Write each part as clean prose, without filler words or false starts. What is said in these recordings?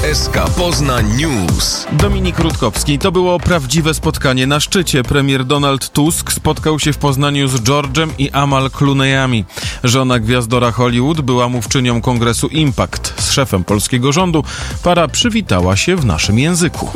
SK Poznań News. Dominik Rutkowski. To było prawdziwe spotkanie na szczycie. Premier Donald Tusk spotkał się w Poznaniu z George'em i Amal Clooneyami. Żona gwiazdora Hollywood była mówczynią kongresu Impact. Z szefem polskiego rządu para przywitała się w naszym języku.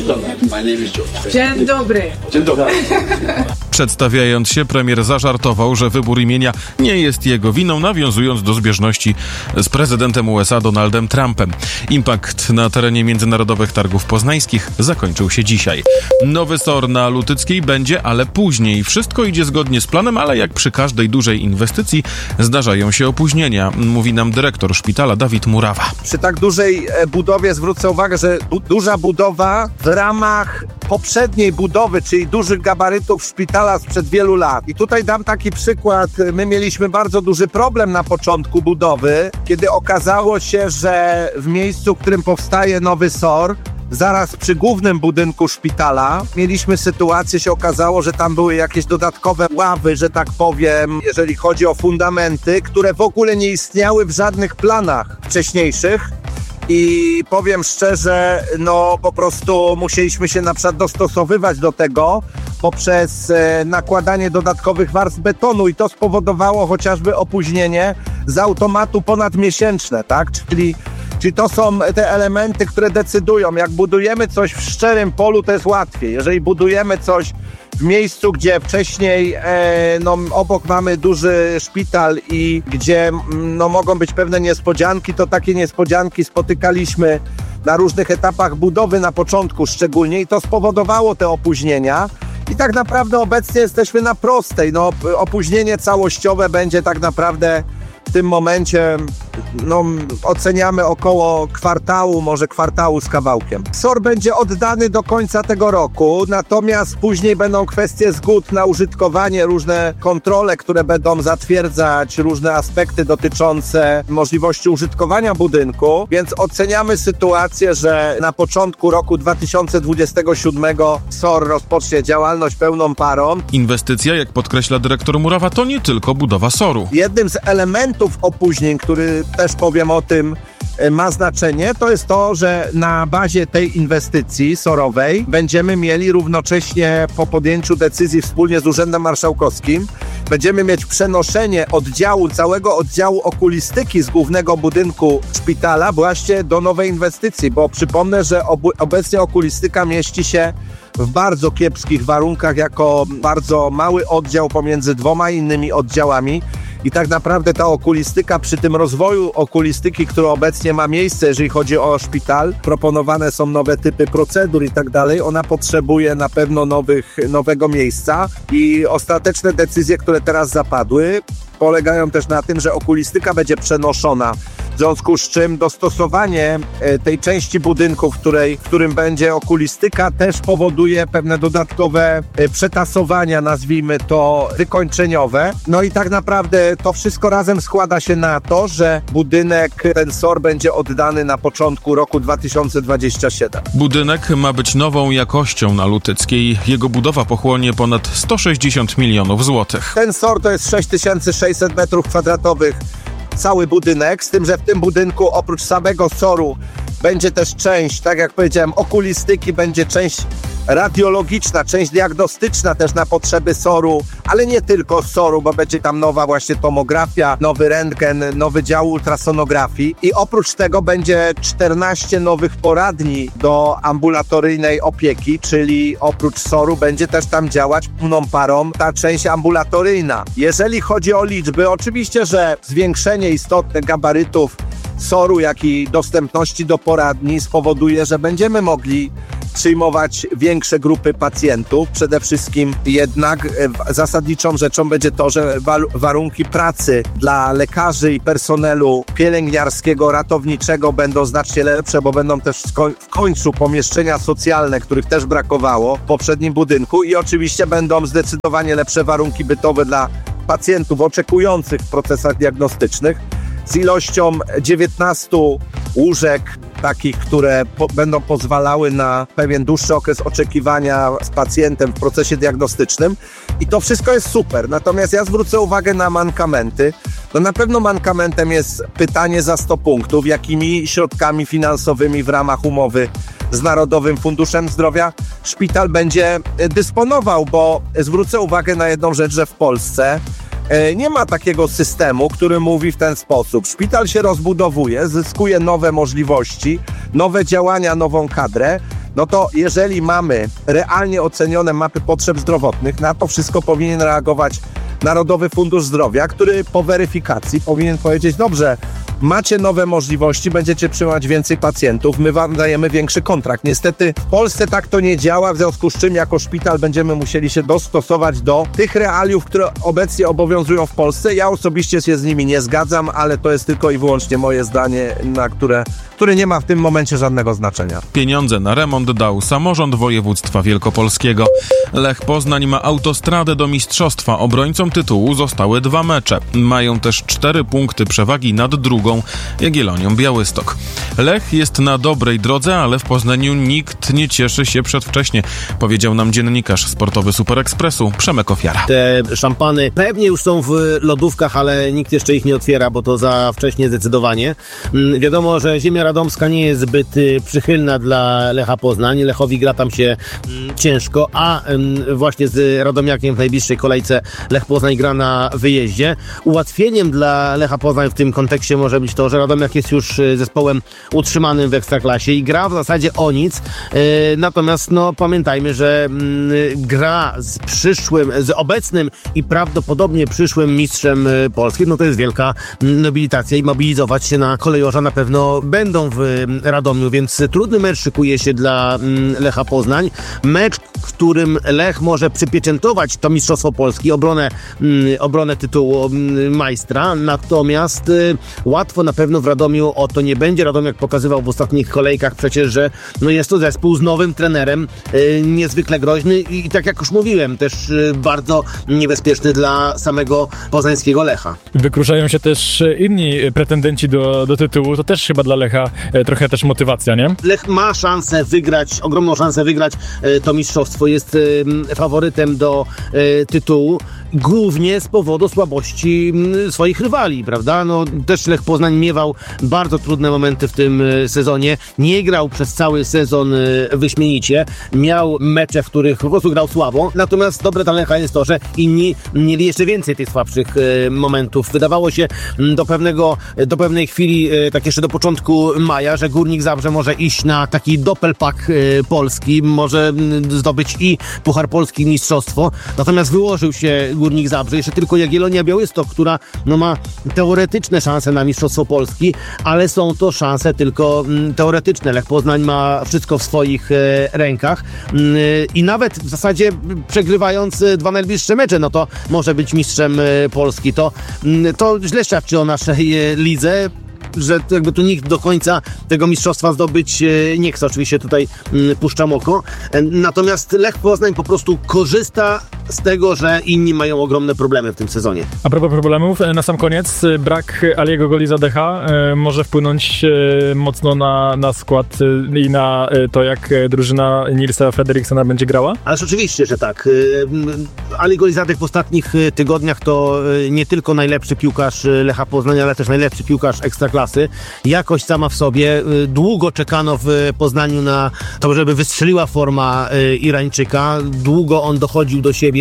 Dzień dobry. Dzień dobry. Przedstawiając się, premier zażartował, że wybór imienia nie jest jego winą, nawiązując do zbieżności z prezydentem USA Donaldem Trumpem. Impact na terenie Międzynarodowych Targów Poznańskich zakończył się dzisiaj. Nowy SOR na Lutyckiej będzie, ale później. Wszystko idzie zgodnie z planem, ale jak przy każdej dużej inwestycji zdarzają się opóźnienia, mówi nam dyrektor szpitala Dawid Murawa. Przy tak dużej budowie zwrócę uwagę, że duża budowa w ramach poprzedniej budowy, czyli dużych gabarytów szpitala sprzed wielu lat. I tutaj dam taki przykład. My mieliśmy bardzo duży problem na początku budowy, kiedy okazało się, że w miejscu, w którym powstaje nowy SOR, zaraz przy głównym budynku szpitala, mieliśmy sytuację, się okazało, że tam były jakieś dodatkowe ławy, że tak powiem, jeżeli chodzi o fundamenty, które w ogóle nie istniały w żadnych planach wcześniejszych. I powiem szczerze, po prostu musieliśmy się na przykład dostosowywać do tego poprzez nakładanie dodatkowych warstw betonu i to spowodowało chociażby opóźnienie z automatu ponadmiesięczne, tak? Czyli to są te elementy, które decydują. Jak budujemy coś w szczerym polu, to jest łatwiej. Jeżeli budujemy coś w miejscu, gdzie wcześniej obok mamy duży szpital i gdzie mogą być pewne niespodzianki, to takie niespodzianki spotykaliśmy na różnych etapach budowy na początku szczególnie i to spowodowało te opóźnienia. I tak naprawdę obecnie jesteśmy na prostej. Opóźnienie całościowe będzie tak naprawdę w tym momencie oceniamy około kwartału, może kwartału z kawałkiem. SOR będzie oddany do końca tego roku, natomiast później będą kwestie zgód na użytkowanie, różne kontrole, które będą zatwierdzać różne aspekty dotyczące możliwości użytkowania budynku, więc oceniamy sytuację, że na początku roku 2027 SOR rozpocznie działalność pełną parą. Inwestycja, jak podkreśla dyrektor Murawa, to nie tylko budowa SOR-u. Jednym z elementów opóźnień, który też powiem o tym, ma znaczenie, to jest to, że na bazie tej inwestycji SOR-owej będziemy mieli równocześnie po podjęciu decyzji wspólnie z Urzędem Marszałkowskim, będziemy mieć przenoszenie całego oddziału okulistyki z głównego budynku szpitala właśnie do nowej inwestycji, bo przypomnę, że obecnie okulistyka mieści się w bardzo kiepskich warunkach jako bardzo mały oddział pomiędzy dwoma innymi oddziałami. I tak naprawdę ta okulistyka, przy tym rozwoju okulistyki, który obecnie ma miejsce, jeżeli chodzi o szpital, proponowane są nowe typy procedur i tak dalej, ona potrzebuje na pewno nowego miejsca i ostateczne decyzje, które teraz zapadły, polegają też na tym, że okulistyka będzie przenoszona, w związku z czym dostosowanie tej części budynku, w którym będzie okulistyka, też powoduje pewne dodatkowe przetasowania, nazwijmy to wykończeniowe. I tak naprawdę to wszystko razem składa się na to, że budynek, ten SOR będzie oddany na początku roku 2027. Budynek ma być nową jakością na Lutyckiej. Jego budowa pochłonie ponad 160 milionów złotych. Ten SOR to jest 6600 metrów kwadratowych. Cały budynek, z tym, że w tym budynku oprócz samego SOR-u będzie też część, tak jak powiedziałem, okulistyki, będzie część radiologiczna, część diagnostyczna też na potrzeby SOR-u, ale nie tylko SOR-u, bo będzie tam nowa właśnie tomografia, nowy rentgen, nowy dział ultrasonografii i oprócz tego będzie 14 nowych poradni do ambulatoryjnej opieki, czyli oprócz SOR-u będzie też tam działać pełną parą ta część ambulatoryjna. Jeżeli chodzi o liczby, oczywiście, że zwiększenie istotnych gabarytów SOR-u, jak i dostępności do poradni spowoduje, że będziemy mogli przyjmować większe grupy pacjentów. Przede wszystkim jednak zasadniczą rzeczą będzie to, że warunki pracy dla lekarzy i personelu pielęgniarskiego, ratowniczego będą znacznie lepsze, bo będą też w końcu pomieszczenia socjalne, których też brakowało w poprzednim budynku i oczywiście będą zdecydowanie lepsze warunki bytowe dla pacjentów oczekujących w procesach diagnostycznych z ilością 19 łóżek takich, które będą pozwalały na pewien dłuższy okres oczekiwania z pacjentem w procesie diagnostycznym i to wszystko jest super. Natomiast ja zwrócę uwagę na mankamenty. No na pewno mankamentem jest pytanie za 100 punktów, jakimi środkami finansowymi w ramach umowy z Narodowym Funduszem Zdrowia szpital będzie dysponował, bo zwrócę uwagę na jedną rzecz, że w Polsce nie ma takiego systemu, który mówi w ten sposób. Szpital się rozbudowuje, zyskuje nowe możliwości, nowe działania, nową kadrę. No to jeżeli mamy realnie ocenione mapy potrzeb zdrowotnych, na to wszystko powinien reagować Narodowy Fundusz Zdrowia, który po weryfikacji powinien powiedzieć, dobrze, macie nowe możliwości, będziecie przyjmować więcej pacjentów, my wam dajemy większy kontrakt. Niestety w Polsce tak to nie działa, w związku z czym jako szpital będziemy musieli się dostosować do tych realiów, które obecnie obowiązują w Polsce. Ja osobiście się z nimi nie zgadzam, ale to jest tylko i wyłącznie moje zdanie, na które nie ma w tym momencie żadnego znaczenia. Pieniądze na remont dał samorząd województwa wielkopolskiego. Lech Poznań ma autostradę do mistrzostwa. Obrońcą tytułu zostały 2 mecze. Mają też 4 punkty przewagi nad drugą Jagiellonią Białystok. Lech jest na dobrej drodze, ale w Poznaniu nikt nie cieszy się przedwcześnie, powiedział nam dziennikarz sportowy Super Expressu Przemek Ofiara. Te szampany pewnie już są w lodówkach, ale nikt jeszcze ich nie otwiera, bo to za wcześnie zdecydowanie. Wiadomo, że ziemia radomska nie jest zbyt przychylna dla Lecha Poznań. Lechowi gra tam się ciężko, a właśnie z Radomiakiem w najbliższej kolejce Lech Poznań gra na wyjeździe. Ułatwieniem dla Lecha Poznań w tym kontekście może być to, że Radomiak jest już zespołem utrzymanym w Ekstraklasie i gra w zasadzie o nic. Natomiast pamiętajmy, że gra z obecnym i prawdopodobnie przyszłym mistrzem Polski, to jest wielka nobilitacja i mobilizować się na kolejorza na pewno będą w Radomiu, więc trudny mecz szykuje się dla Lecha Poznań. Mecz, w którym Lech może przypieczętować to mistrzostwo Polski, obronę tytułu majstra, natomiast łatwo na pewno w Radomiu o to nie będzie. Radomiak pokazywał w ostatnich kolejkach przecież, że jest to zespół z nowym trenerem, niezwykle groźny i tak jak już mówiłem, też bardzo niebezpieczny dla samego poznańskiego Lecha. Wykluczają się też inni pretendenci do tytułu, to też chyba dla Lecha trochę też motywacja, nie? Lech ma szansę wygrać, ogromną szansę wygrać to mistrzostwo, jest faworytem do tytułu, głównie z powodu słabości swoich rywali, prawda? Też Lech Poznań miewał bardzo trudne momenty w tym sezonie, nie grał przez cały sezon wyśmienicie, miał mecze, w których po prostu grał słabo, natomiast dobre dla Lecha jest to, że inni mieli jeszcze więcej tych słabszych momentów. Wydawało się do pewnej chwili, tak jeszcze do początku maja, że Górnik Zabrze może iść na taki doppelpack Polski, może zdobyć i Puchar Polski i mistrzostwo, natomiast wyłożył się Górnik Zabrze, jeszcze tylko Jagiellonia Białystok, która ma teoretyczne szanse na mistrzostwo Polski, ale są to szanse tylko teoretyczne. Lech Poznań ma wszystko w swoich rękach i nawet w zasadzie przegrywając 2 najbliższe mecze, to może być mistrzem Polski. To źle świadczy o naszej lidze, że jakby tu nikt do końca tego mistrzostwa zdobyć nie chce. Oczywiście tutaj puszczam oko. Natomiast Lech Poznań po prostu korzysta z tego, że inni mają ogromne problemy w tym sezonie. A propos problemów, na sam koniec brak Aliego Golizadecha może wpłynąć mocno na skład i na to, jak drużyna Nilsa Fredriksona będzie grała? Ależ oczywiście, że tak. Ali Golizadeh w ostatnich tygodniach to nie tylko najlepszy piłkarz Lecha Poznań, ale też najlepszy piłkarz Ekstraklasy. Jakość sama w sobie. Długo czekano w Poznaniu na to, żeby wystrzeliła forma Irańczyka. Długo on dochodził do siebie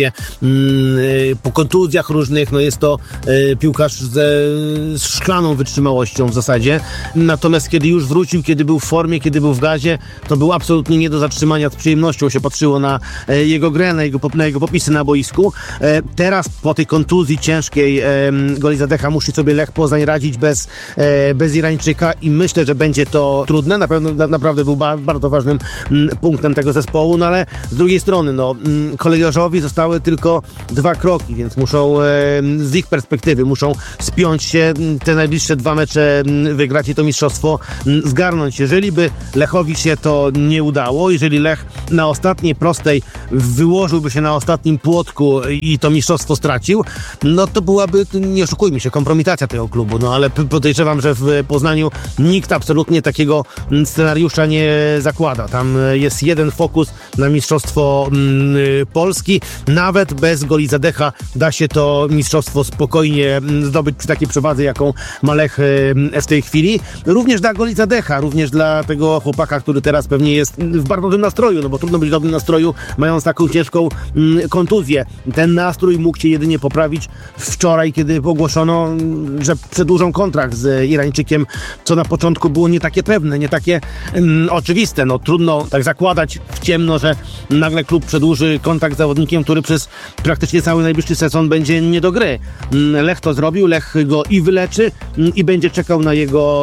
po kontuzjach różnych. Jest to piłkarz ze szklaną wytrzymałością w zasadzie. Natomiast kiedy już wrócił, kiedy był w formie, kiedy był w gazie, to był absolutnie nie do zatrzymania. Z przyjemnością się patrzyło na jego grę, na jego popisy na boisku. Teraz po tej kontuzji ciężkiej Golizadecha musi sobie Lech Poznań radzić bez Irańczyka i myślę, że będzie to trudne. Na pewno naprawdę był bardzo ważnym punktem tego zespołu, ale z drugiej strony kolejorzowi zostały tylko 2 kroki, więc muszą z ich perspektywy muszą spiąć się, te najbliższe 2 mecze wygrać i to mistrzostwo zgarnąć. Jeżeli by Lechowi się to nie udało, jeżeli Lech na ostatniej prostej wyłożyłby się na ostatnim płotku boisku i to mistrzostwo stracił, no to byłaby, nie oszukujmy się, kompromitacja tego klubu. No ale podejrzewam, że w Poznaniu nikt absolutnie takiego scenariusza nie zakłada. Tam jest jeden fokus na mistrzostwo Polski. Nawet bez goli Zadecha da się to mistrzostwo spokojnie zdobyć przy takiej przewadze, jaką ma Lech w tej chwili. Również dla goli Zadecha, również dla tego chłopaka, który teraz pewnie jest w bardzo dobrym nastroju, no bo trudno być w dobrym nastroju, mając taką ciężką kontuzję. Ten nastrój mógł się jedynie poprawić wczoraj, kiedy ogłoszono, że przedłużą kontrakt z Irańczykiem, co na początku było nie takie pewne, nie takie oczywiste. No trudno tak zakładać w ciemno, że nagle klub przedłuży kontrakt z zawodnikiem, który przez praktycznie cały najbliższy sezon będzie nie do gry. Lech to zrobił, Lech go i wyleczy i będzie czekał na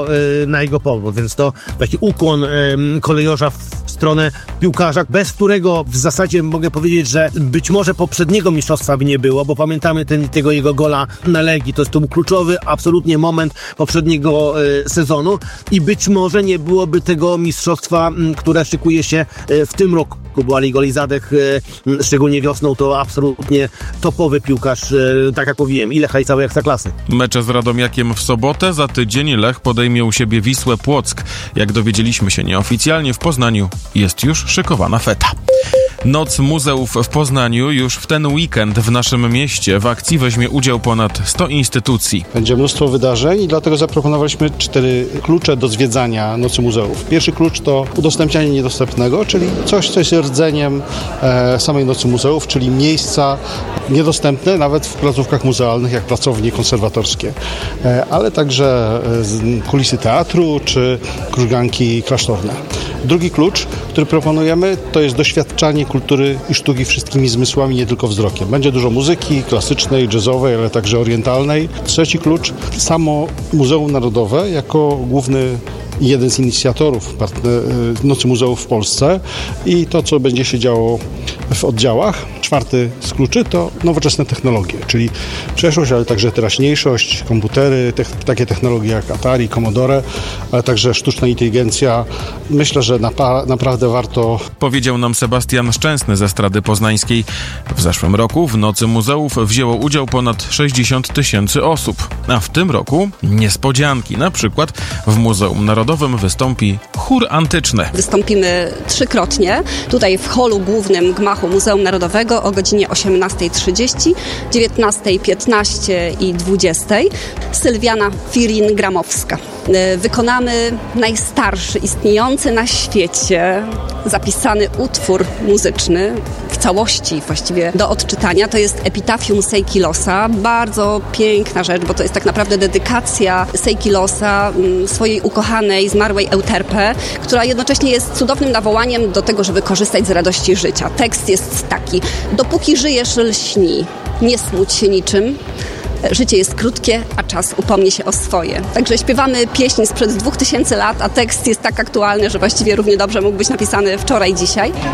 jego powrót, więc to taki ukłon kolejorza w stronę piłkarza, bez którego w zasadzie mogę powiedzieć, że być może poprzedniego mistrzostwa by nie było, bo pamiętamy tego jego gola na Legii, to był kluczowy absolutnie moment poprzedniego sezonu i być może nie byłoby tego mistrzostwa, które szykuje się w tym roku, bo Ali Golizadeh, szczególnie wiosną, to absolutnie topowy piłkarz, tak jak mówiłem, i Lecha, i całej Ekstraklasy. Mecze z Radomiakiem w sobotę, za tydzień Lech podejmie u siebie Wisłę Płock. Jak dowiedzieliśmy się nieoficjalnie, w Poznaniu jest już szykowana feta. Noc Muzeów w Poznaniu już w ten weekend w naszym mieście. W akcji weźmie udział ponad 100 instytucji. Będzie mnóstwo wydarzeń i dlatego zaproponowaliśmy 4 klucze do zwiedzania Nocy Muzeów. Pierwszy klucz to udostępnianie niedostępnego, czyli coś, co jest rdzeniem samej Nocy Muzeów, czyli miejsca niedostępne nawet w placówkach muzealnych, jak pracownie konserwatorskie, ale także kulisy teatru czy krużganki klasztorne. Drugi klucz, który proponujemy, to jest doświadczanie kultury i sztuki wszystkimi zmysłami, nie tylko wzrokiem. Będzie dużo muzyki klasycznej, jazzowej, ale także orientalnej. Trzeci klucz, samo Muzeum Narodowe jako główny jeden z inicjatorów Nocy Muzeów w Polsce i to, co będzie się działo w oddziałach. Czwarty z kluczy to nowoczesne technologie, czyli przeszłość, ale także teraźniejszość, komputery, takie technologie jak Atari, Commodore, ale także sztuczna inteligencja. Myślę, że naprawdę warto. Powiedział nam Sebastian Szczęsny ze Strady Poznańskiej. W zeszłym roku w Nocy Muzeów wzięło udział ponad 60 000 osób, a w tym roku niespodzianki. Na przykład w Muzeum Narodowym wystąpi chór antyczny. Wystąpimy 3-krotnie. Tutaj w holu głównym gmachu Muzeum Narodowego o godzinie 18:30, 19:15 i 20:00. Sylwiana Firin-Gramowska. Wykonamy najstarszy istniejący na świecie zapisany utwór muzyczny w całości właściwie do odczytania. To jest Epitafium Seikilosa. Bardzo piękna rzecz, bo to jest tak naprawdę dedykacja Seikilosa swojej ukochanej, zmarłej Euterpe, która jednocześnie jest cudownym nawołaniem do tego, żeby korzystać z radości życia. Tekst jest taki: dopóki żyjesz, lśnij, nie smuć się niczym. Życie jest krótkie, a czas upomni się o swoje. Także śpiewamy pieśń sprzed 2000 lat, a tekst jest tak aktualny, że właściwie równie dobrze mógł być napisany wczoraj, dzisiaj.